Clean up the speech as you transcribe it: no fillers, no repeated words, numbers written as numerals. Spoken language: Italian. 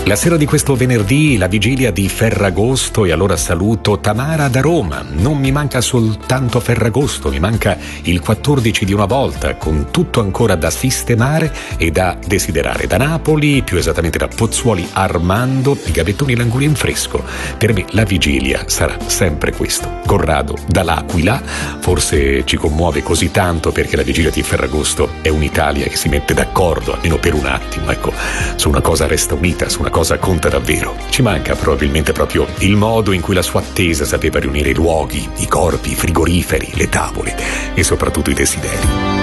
La sera di questo venerdì, la vigilia di Ferragosto, e allora saluto Tamara da Roma. Non mi manca soltanto Ferragosto, mi manca il 14 di una volta, con tutto ancora da sistemare e da desiderare. Da Napoli, più esattamente da Pozzuoli Armando, i gavettoni Languri in fresco. Per me la vigilia sarà sempre questo. Corrado dall'Aquila, forse ci commuove così tanto perché la vigilia di Ferragosto è un'Italia che si mette d'accordo, almeno per un attimo, ecco, su una cosa resta unita, su una cosa conta davvero. Ci manca probabilmente proprio il modo in cui la sua attesa sapeva riunire i luoghi, i corpi, i frigoriferi, le tavole e soprattutto i desideri.